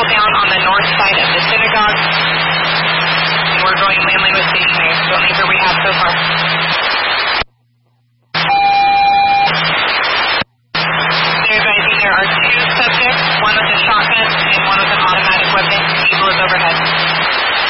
people down on the north side of the synagogue. And we're going landly with stationary. So only for rehab so far.